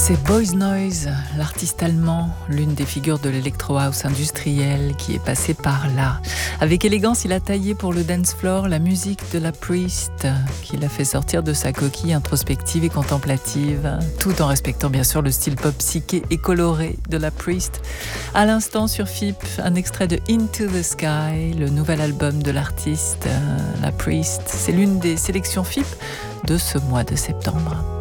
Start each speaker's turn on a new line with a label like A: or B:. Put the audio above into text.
A: C'est Boys Noize, l'artiste allemand, l'une des figures de l'électro house industriel qui est passé par là. Avec élégance, il a taillé pour le dance floor la musique de la Priest, qui l'a fait sortir de sa coquille introspective et contemplative, tout en respectant bien sûr le style pop psyché et coloré de la Priest. À l'instant sur FIP, un extrait de Into the Sky, le nouvel album de l'artiste, la Priest. C'est l'une des sélections FIP de ce mois de septembre.